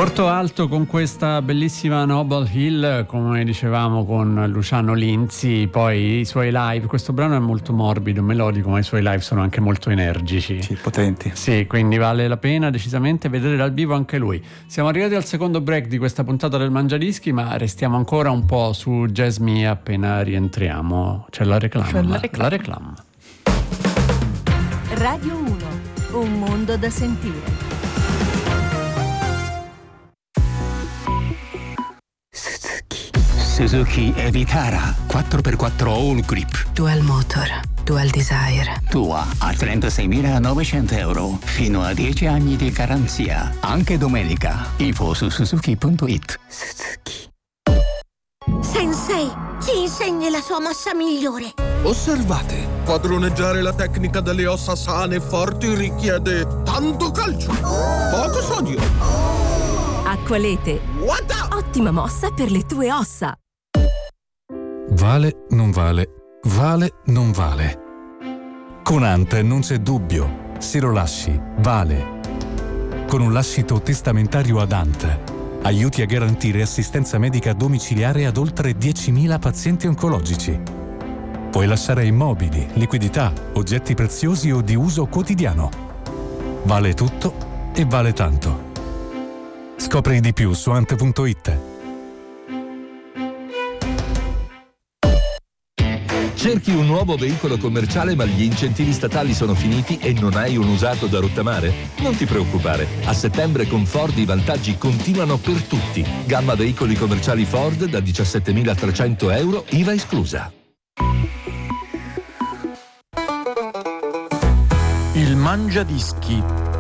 Corto Alto con questa bellissima Noble Hill, come dicevamo con Luciano Linzi. Poi i suoi live, questo brano è molto morbido, melodico, ma i suoi live sono anche molto energici. Sì, potenti. Sì, quindi vale la pena decisamente vedere dal vivo anche lui. Siamo arrivati al secondo break di questa puntata del Mangiadischi, ma restiamo ancora un po' su Jazz Me appena rientriamo. C'è la reclama. La reclama. Radio 1, un mondo da sentire. Suzuki Evitara 4x4 All Grip Dual Motor, Dual Desire. tua a 36.900 euro, fino a 10 anni di garanzia, anche domenica. Info su suzuki.it. Suzuki. Sensei, ci insegni la sua mossa migliore. Osservate, padroneggiare la tecnica delle ossa sane e forti richiede tanto calcio, poco sodio. Acqualete, ottima mossa per le tue ossa. Vale, non vale, vale, non vale. Con Ant non c'è dubbio, se lo lasci, vale. Con un lascito testamentario ad Ant, aiuti a garantire assistenza medica domiciliare ad oltre 10.000 pazienti oncologici. Puoi lasciare immobili, liquidità, oggetti preziosi o di uso quotidiano. Vale tutto e vale tanto. Scopri di più su ant.it. Cerchi un nuovo veicolo commerciale ma gli incentivi statali sono finiti e non hai un usato da rottamare? Non ti preoccupare, a settembre con Ford i vantaggi continuano per tutti. Gamma veicoli commerciali Ford da 17.300 euro, IVA esclusa. Il Mangiadischi.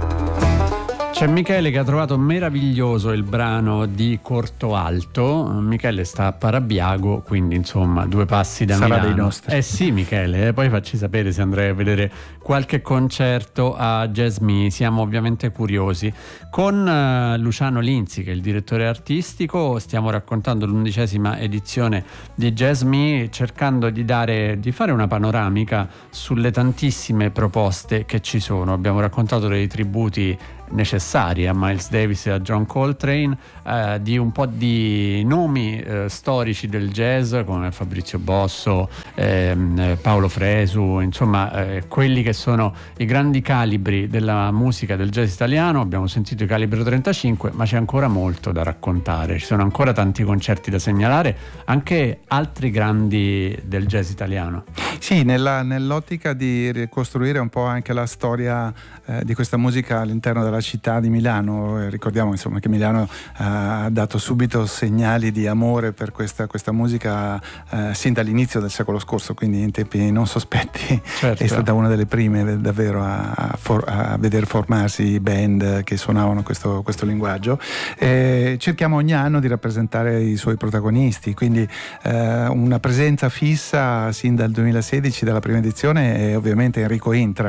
C'è Michele che ha trovato meraviglioso il brano di Corto Alto. Michele sta a Parabiago, quindi insomma 2 passi da Sarà Milano. dei nostri. Sì Michele, poi facci sapere se andrai a vedere qualche concerto a Jazz Me, siamo ovviamente curiosi. Con Luciano Linzi, che è il direttore artistico, stiamo raccontando l'11ª edizione di Jazz Me, cercando di fare una panoramica sulle tantissime proposte che ci sono. Abbiamo raccontato dei tributi necessari a Miles Davis e a John Coltrane, di un po' di nomi storici del jazz come Fabrizio Bosso, Paolo Fresu, insomma quelli che sono i grandi calibri della musica del jazz italiano. Abbiamo sentito i Calibro 35, ma c'è ancora molto da raccontare, ci sono ancora tanti concerti da segnalare, anche altri grandi del jazz italiano. Sì, nell'ottica di ricostruire un po' anche la storia di questa musica all'interno della città di Milano. Ricordiamo insomma che Milano ha dato subito segnali di amore per questa musica sin dall'inizio del secolo scorso, quindi in tempi non sospetti. Certo. È stata una delle prime davvero a vedere formarsi band che suonavano questo linguaggio. Cerchiamo ogni anno di rappresentare i suoi protagonisti, quindi una presenza fissa sin dal 2016 dalla prima edizione è ovviamente Enrico Intra,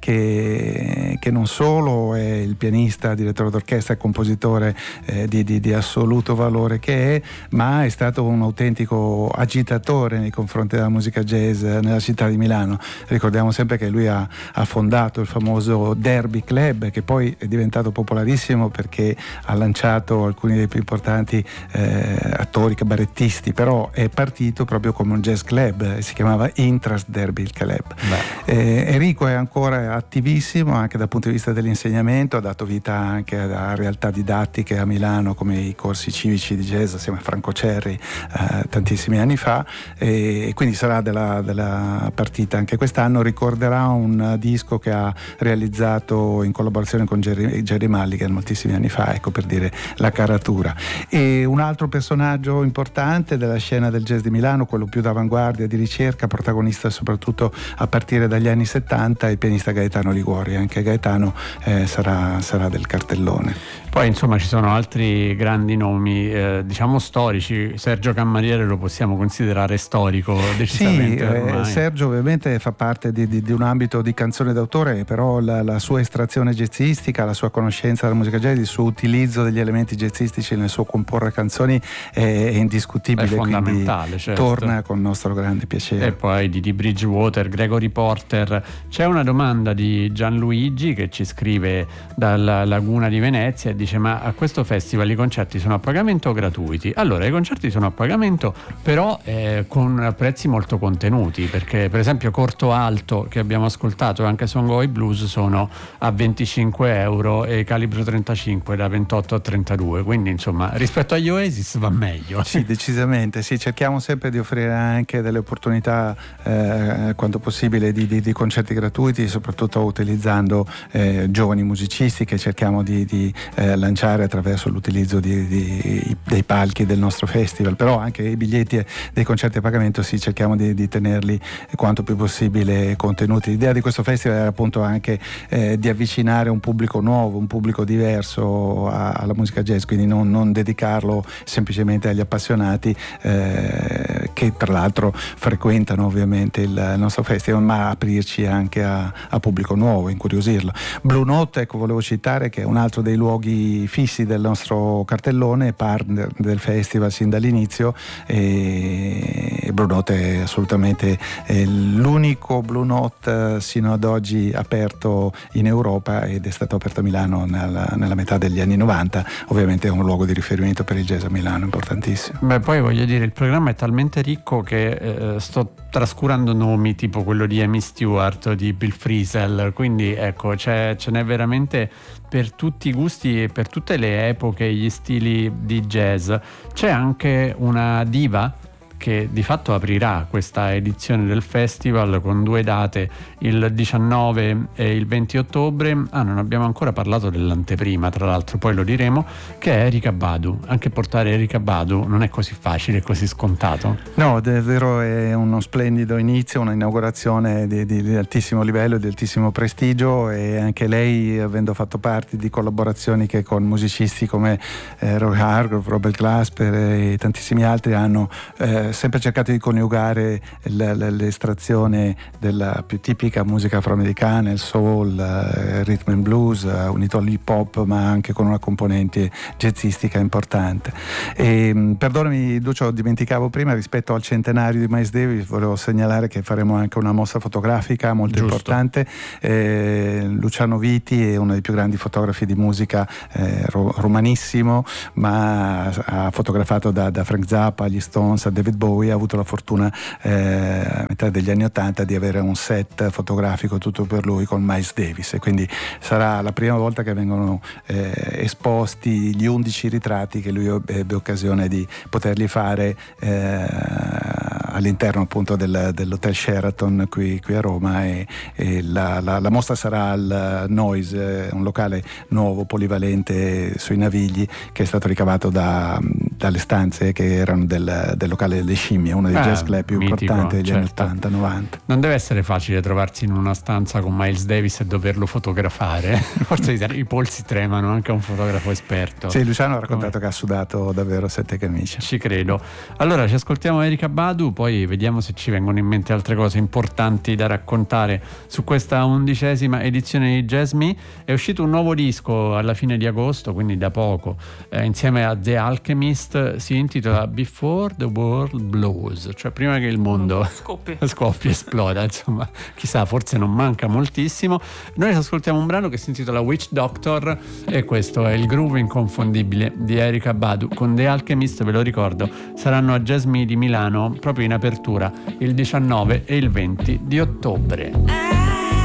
che non solo è il pianista, direttore d'orchestra e compositore di assoluto valore che è, ma è stato un autentico agitatore nei confronti della musica jazz nella città di Milano. Ricordiamo sempre che lui ha fondato il famoso Derby Club, che poi è diventato popolarissimo perché ha lanciato alcuni dei più importanti attori, cabarettisti, però è partito proprio come un jazz club, si chiamava Intras Derby Club. Enrico è ancora attivissimo anche dal punto di vista dell'insegnamento, ha dato vita anche a realtà didattiche a Milano come i corsi civici di jazz assieme a Franco Cerri tantissimi anni fa, e quindi sarà della partita anche quest'anno. Ricorderà un disco che ha realizzato in collaborazione con Jerry Mulligan moltissimi anni fa, ecco per dire la caratura. E un altro personaggio importante della scena del jazz di Milano, quello più d'avanguardia, di ricerca, protagonista soprattutto a partire dagli anni 70, è il pianista Gaetano Liguori. Anche Gaetano sarà del cartellone. Poi insomma ci sono altri grandi nomi diciamo storici. Sergio Cammariere lo possiamo considerare storico decisamente. Sì, Sergio ovviamente fa parte di un ambito di canzone d'autore, però la sua estrazione jazzistica, la sua conoscenza della musica jazz, il suo utilizzo degli elementi jazzistici nel suo comporre canzoni è indiscutibile, è fondamentale, quindi certo. Torna con nostro grande piacere. E poi di Bridgewater, Gregory Porter. C'è una domanda di Gianluigi che ci scrive: dalla Laguna di Venezia e dice: ma a questo festival i concerti sono a pagamento o gratuiti? Allora, i concerti sono a pagamento, però con prezzi molto contenuti, perché per esempio Corto Alto, che abbiamo ascoltato, anche Song Oi Blues sono a 25 euro e Calibro 35 da 28 a 32, quindi insomma rispetto agli Oasis va meglio. Sì, decisamente, sì, cerchiamo sempre di offrire anche delle opportunità quanto possibile di concerti gratuiti, soprattutto utilizzando giovani musicisti che cerchiamo di lanciare attraverso l'utilizzo dei palchi del nostro festival, però anche i biglietti dei concerti a pagamento sì, cerchiamo di tenerli quanto più possibile contenuti. L'idea di questo festival era appunto anche di avvicinare un pubblico nuovo, un pubblico diverso alla musica jazz, quindi non dedicarlo semplicemente agli appassionati che tra l'altro frequentano ovviamente il nostro festival, ma aprirci anche a pubblico nuovo, incuriosirlo. Blue Note, ecco, volevo citare che è un altro dei luoghi fissi del nostro cartellone, partner del festival sin dall'inizio, e Blue Note è assolutamente l'unico Blue Note sino ad oggi aperto in Europa, ed è stato aperto a Milano nella metà degli anni 90. Ovviamente è un luogo di riferimento per il jazz a Milano, importantissimo. Beh, poi voglio dire, il programma è talmente ricco che sto trascurando nomi tipo quello di Amy Stewart, di Bill Frisell, quindi ecco, ce n'è veramente per tutti i gusti e per tutte le epoche, gli stili di jazz. C'è anche una diva che di fatto aprirà questa edizione del festival con 2 date, il 19 e il 20 ottobre. Non abbiamo ancora parlato dell'anteprima, tra l'altro, poi lo diremo, che è Erykah Badu. Anche portare Erykah Badu non è così facile, così scontato. No, davvero è uno splendido inizio, un'inaugurazione di altissimo livello, di altissimo prestigio, e anche lei, avendo fatto parte di collaborazioni che con musicisti come Roy Hargrove, Robert Glasper e tantissimi altri hanno sempre cercato di coniugare l'estrazione della più tipica musica afroamericana, il soul, il rhythm and blues, unito all'hip hop, ma anche con una componente jazzistica importante. E perdonami Duccio, dimenticavo prima, rispetto al centenario di Miles Davis volevo segnalare che faremo anche una mostra fotografica molto importante. Luciano Viti è uno dei più grandi fotografi di musica, romanissimo, ma ha fotografato da Frank Zappa agli Stones a David Bowie. Ha avuto la fortuna a metà degli anni '80 di avere un set fotografico tutto per lui con Miles Davis, e quindi sarà la prima volta che vengono esposti gli 11 ritratti che lui ebbe occasione di poterli fare all'interno appunto dell'Hotel Sheraton qui a Roma, e la mostra sarà al Noise, un locale nuovo polivalente sui Navigli che è stato ricavato dalle stanze che erano del locale delle Scimmie, uno dei jazz club più importanti degli anni 80-90. Non deve essere facile trovarsi in una stanza con Miles Davis e doverlo fotografare. Forse i polsi tremano anche a un fotografo esperto. Sì, Luciano ha raccontato che ha sudato davvero 7 camicie. Ci credo. Allora ci ascoltiamo Erykah Badu, poi vediamo se ci vengono in mente altre cose importanti da raccontare su questa 11ª edizione di Jazz Me. È uscito un nuovo disco alla fine di agosto, quindi da poco, insieme a The Alchemist. Si intitola Before the World Blows, cioè prima che il mondo scoppi, esploda. Insomma, chissà, forse non manca moltissimo. Noi ascoltiamo un brano che si intitola Witch Doctor, e questo è il groove inconfondibile di Erykah Badu con The Alchemist. Ve lo ricordo, saranno a Jazz Me di Milano proprio in apertura il 19 e il 20 di ottobre.